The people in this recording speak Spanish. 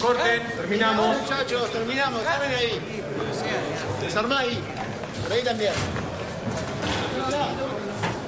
corten, terminamos. Muchachos, terminamos, desarmen ahí. Desarmá ahí. Por ahí también.